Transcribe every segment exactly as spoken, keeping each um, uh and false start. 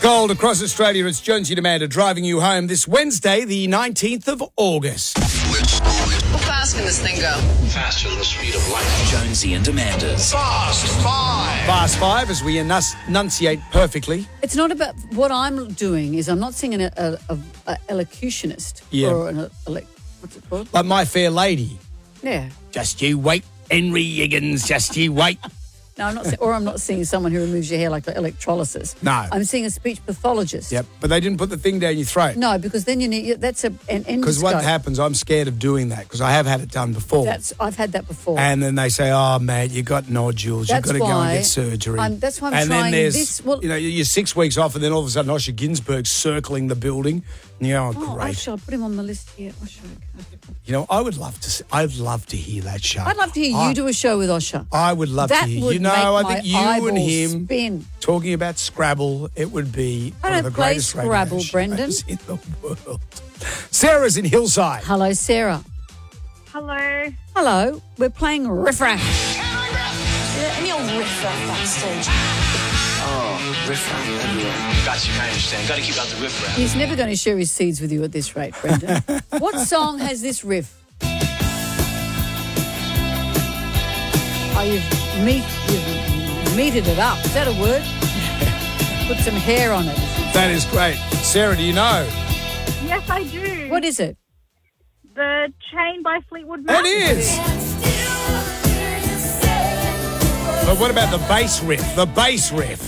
Cold across Australia, it's Jonesy and Amanda driving you home this Wednesday, the nineteenth of August. How fast can this thing go? Faster than the speed of light. Jonesy and Amanda's Fast Five. Fast Five, as we enunci- enunciate perfectly. It's not about what I'm doing. Is I'm not singing an a, a, a elocutionist Yeah. or an ele- what's it called? Like My Fair Lady. Yeah. Just you wait, Henry Higgins, just you wait. No, I'm not. Sing- or I'm not seeing someone who removes your hair like electrolysis. No. I'm seeing a speech pathologist. Yep, but they didn't put the thing down your throat. No, because then you need that's a an endoscope. Because what happens, I'm scared of doing that because I have had it done before. That's I've had that before. And then they say, oh, man, you got nodules. You've That's got to go and why get surgery. I'm- that's why I'm and trying then there's, this- well- you know, you're six weeks off and then all of a sudden Osher Ginsburg's circling the building. And you go, oh, oh, great. Usher, I put him on the list here. Usher, okay. You know, I would love to see, I'd love to hear that show. I'd love to hear you I, do a show with Usher. I would love That to hear. would You know, make I think my you and eyeballs him spin. talking about Scrabble, it would be I one don't of the play greatest radio Scrabble, shows Brendan. in the world. Sarah's in Hillside. Hello, Sarah. Hello. Hello. We're playing Riff Raff. Any old riff raff backstage. Oh, riff raff everywhere. Got you, I understand. Got to keep out the riff raff. He's never going to share his seeds with you at this rate, Brendan. What song has this riff? Oh, you've, meat, you've meated it up. Is that a word? Put some hair on it. That is great. Sarah, do you know? Yes, I do. What is it? The Chain by Fleetwood Mac. It is. But what about the bass riff? The bass riff.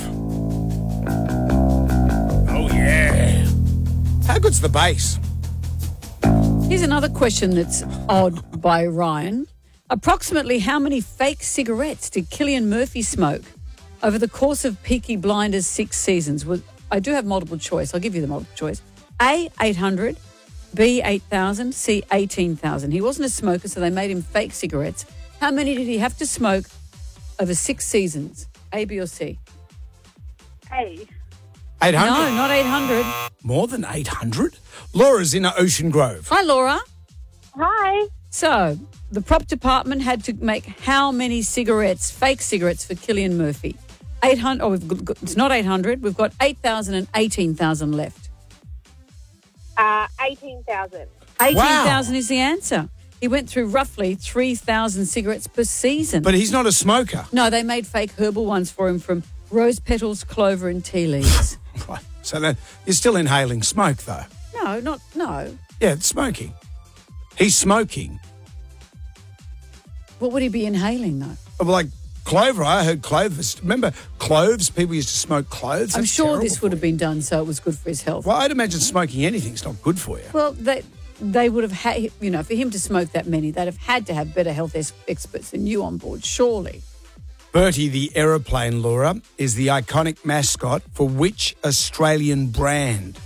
Oh, yeah. How good's the bass? Here's another question that's odd by Ryan. Approximately how many fake cigarettes did Cillian Murphy smoke over the course of Peaky Blinders' six seasons? Well, I do have multiple choice. I'll give you the multiple choice. A, eight hundred. B, eight thousand. C, eighteen thousand. He wasn't a smoker, so they made him fake cigarettes. How many did he have to smoke over six seasons? A, B, or C? A. eight hundred? No, not eight hundred. More than eight hundred? Laura's in Ocean Grove. Hi, Laura. Hi. So, the prop department had to make how many cigarettes, fake cigarettes, for Cillian Murphy? eight hundred. Oh, we've got, it's not eight hundred. We've got eight thousand and eighteen thousand left. Uh, eighteen thousand. eighteen thousand Wow. is the answer. He went through roughly three thousand cigarettes per season. But he's not a smoker. no, they made fake herbal ones for him from rose petals, clover, and tea leaves. Right. So that, you're still inhaling smoke, though. no, not, no. Yeah, it's smoking. He's smoking. What would he be inhaling, though? Well, like clover, I heard cloves. Remember cloves? People used to smoke cloves. I'm That's sure terrible this would for have been done so it was good for his health. you. Well, I'd imagine smoking anything's not good for you. Well, they they would have had, you know, for him to smoke that many, they'd have had to have better health ex- experts than you on board, surely. Bertie the aeroplane, Laura, is the iconic mascot for which Australian brand?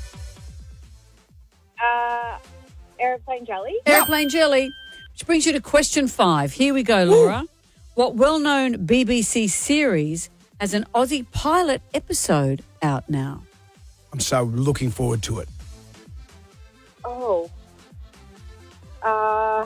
Uh, Aeroplane Jelly. Airplane jelly. Which brings you to question five. Here we go, Laura. What well-known B B C series has an Aussie pilot episode out now? I'm so looking forward to it. Oh. Uh.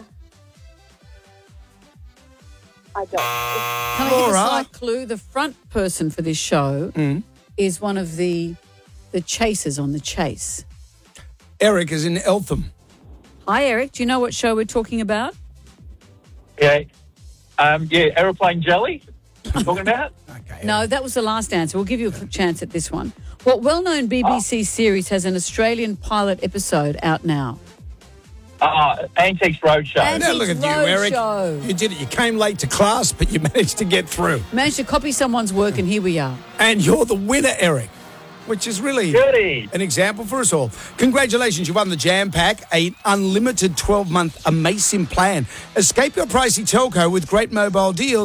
I don't. Can I give a Laura. slight clue? The front person for this show is one of the the chasers on The Chase. Eric is in Eltham. Hi, Eric. Do you know what show we're talking about? Yeah. Um, yeah, aeroplane jelly. You're talking about? Okay. No, that was the last answer. We'll give you a chance at this one. What well-known B B C series has an Australian pilot episode out now? Uh, Antiques Roadshow. And- Now look at you, Eric. Roadshow. You did it. You came late to class, but you managed to get through. Managed to copy someone's work, and here we are. And you're the winner, Eric, which is really Goody. an example for us all. Congratulations, you won the Jam Pack, an unlimited twelve-month Amasim plan. Escape your pricey telco with great mobile deals.